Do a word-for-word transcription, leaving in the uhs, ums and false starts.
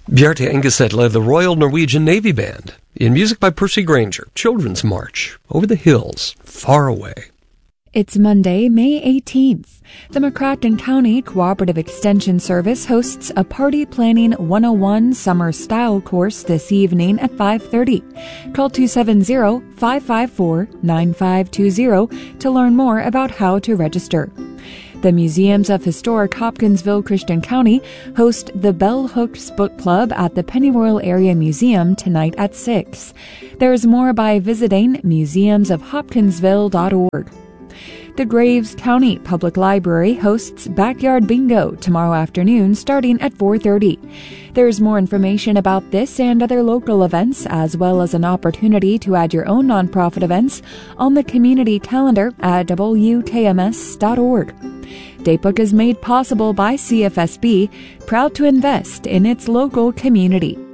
Bjarte Engeset led the Royal Norwegian Navy Band in music by Percy Granger, Children's March, Over the Hills, Far Away. It's Monday, May eighteenth. The McCracken County Cooperative Extension Service hosts a Party Planning one oh one Summer Style course this evening at five thirty. Call two seven zero, five five four, nine five two zero to learn more about how to register. The Museums of Historic Hopkinsville Christian County host the Bell Hooks Book Club at the Pennyroyal Area Museum tonight at six. There's more by visiting museums of hopkinsville dot org. The Graves County Public Library hosts Backyard Bingo tomorrow afternoon starting at four thirty. There's more information about this and other local events, as well as an opportunity to add your own nonprofit events on the community calendar at W K M S dot org. Datebook is made possible by C F S B, proud to invest in its local community.